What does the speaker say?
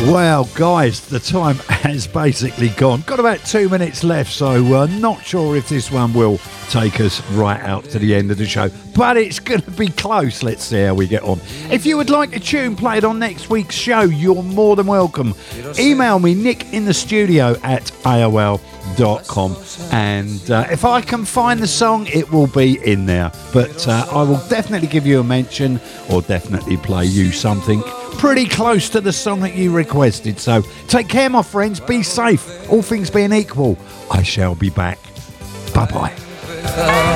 Well, guys, the time has basically gone. Got about 2 minutes left, so not sure if this one will take us right out to the end of the show. But it's going to be close. Let's see how we get on. If you would like a tune played on next week's show, you're more than welcome. Email me, nickinthestudio@aol.com, and if I can find the song, it will be in there. But I will definitely give you a mention or definitely play you something pretty close to the song that you requested. So take care, my friends. Be safe. All things being equal, I shall be back. Bye-bye.